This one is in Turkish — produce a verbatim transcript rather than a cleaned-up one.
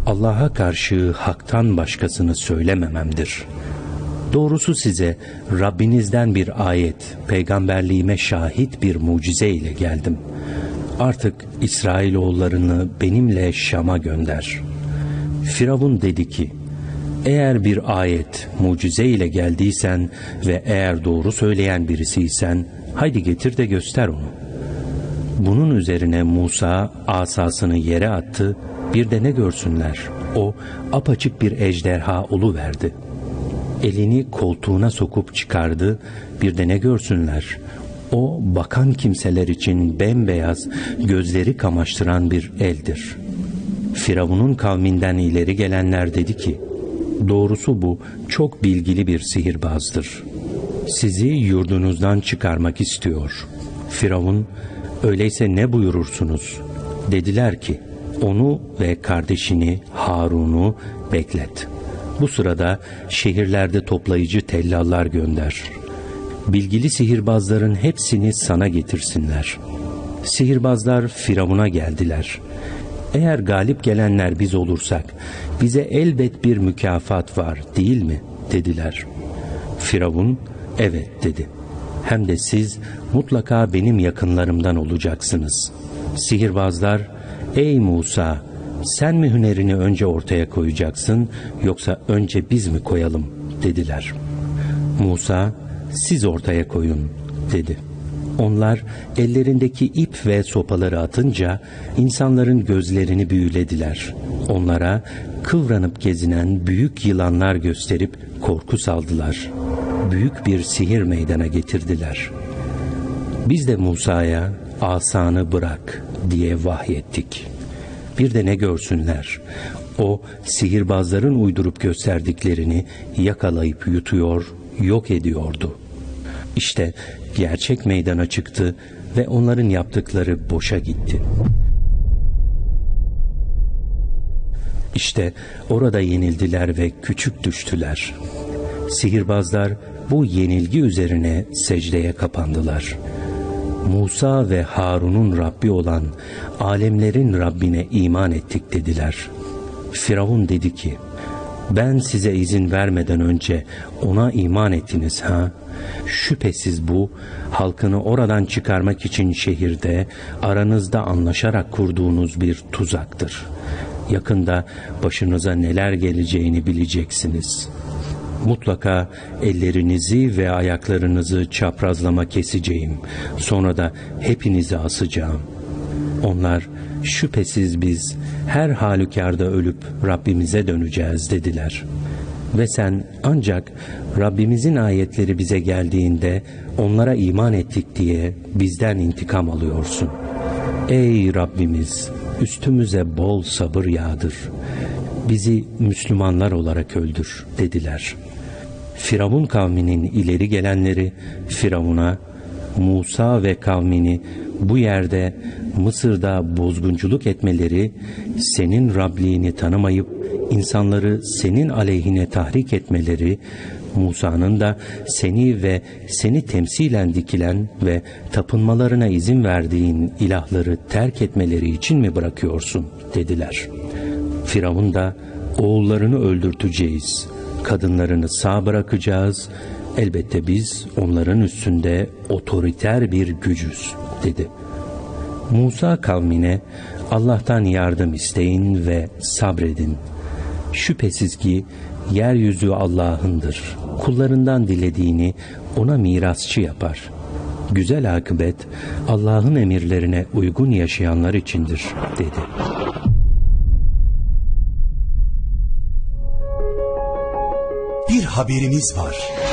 Allah'a karşı haktan başkasını söylemememdir. Doğrusu size Rabbinizden bir ayet, peygamberliğime şahit bir mucize ile geldim. Artık İsrailoğullarını benimle Şam'a gönder. Firavun dedi ki, eğer bir ayet, mucize ile geldiysen ve eğer doğru söyleyen birisiysen, haydi getir de göster onu. Bunun üzerine Musa asasını yere attı, bir de ne görsünler, o apaçık bir ejderha oluverdi. Elini koltuğuna sokup çıkardı, bir de ne görsünler, o bakan kimseler için bembeyaz, gözleri kamaştıran bir eldir. Firavun'un kavminden ileri gelenler dedi ki, doğrusu bu çok bilgili bir sihirbazdır. Sizi yurdunuzdan çıkarmak istiyor. Firavun, öyleyse ne buyurursunuz? Dediler ki, onu ve kardeşini Harun'u beklet. Bu sırada şehirlerde toplayıcı tellallar gönder. Bilgili sihirbazların hepsini sana getirsinler. Sihirbazlar Firavun'a geldiler. Eğer galip gelenler biz olursak, bize elbet bir mükafat var değil mi? Dediler. Firavun, evet dedi. Hem de siz mutlaka benim yakınlarımdan olacaksınız. Sihirbazlar, ey Musa, sen mi hünerini önce ortaya koyacaksın, yoksa önce biz mi koyalım? Dediler. Musa, siz ortaya koyun dedi. Onlar ellerindeki ip ve sopaları atınca insanların gözlerini büyülediler. Onlara kıvranıp gezinen büyük yılanlar gösterip korku saldılar. Büyük bir sihir meydana getirdiler. Biz de Musa'ya asanı bırak diye vahyettik. Bir de ne görsünler, o sihirbazların uydurup gösterdiklerini yakalayıp yutuyor, yok ediyordu. İşte gerçek meydana çıktı ve onların yaptıkları boşa gitti. İşte orada yenildiler ve küçük düştüler. Sihirbazlar bu yenilgi üzerine secdeye kapandılar. Musa ve Harun'un Rabbi olan alemlerin Rabbine iman ettik dediler. Firavun dedi ki, ben size izin vermeden önce ona iman ettiniz ha? Şüphesiz bu, halkını oradan çıkarmak için şehirde aranızda anlaşarak kurduğunuz bir tuzaktır. Yakında başınıza neler geleceğini bileceksiniz. Mutlaka ellerinizi ve ayaklarınızı çaprazlama keseceğim. Sonra da hepinizi asacağım. Onlar, şüphesiz biz her halükarda ölüp Rabbimize döneceğiz dediler. Ve sen ancak Rabbimizin ayetleri bize geldiğinde onlara iman ettik diye bizden intikam alıyorsun. Ey Rabbimiz, üstümüze bol sabır yağdır. Bizi Müslümanlar olarak öldür dediler. Firavun kavminin ileri gelenleri Firavun'a, Musa ve kavmini bu yerde Mısır'da bozgunculuk etmeleri, senin Rabliğini tanımayıp insanları senin aleyhine tahrik etmeleri, Musa'nın da seni ve seni temsilen dikilen ve tapınmalarına izin verdiğin ilahları terk etmeleri için mi bırakıyorsun dediler. Firavun da, oğullarını öldürteceğiz, kadınlarını sağ bırakacağız, elbette biz onların üstünde otoriter bir gücüz dedi. Musa kavmine, Allah'tan yardım isteyin ve sabredin. Şüphesiz ki yeryüzü Allah'ındır. Kullarından dilediğini ona mirasçı yapar. Güzel akıbet Allah'ın emirlerine uygun yaşayanlar içindir dedi. Bir haberimiz var.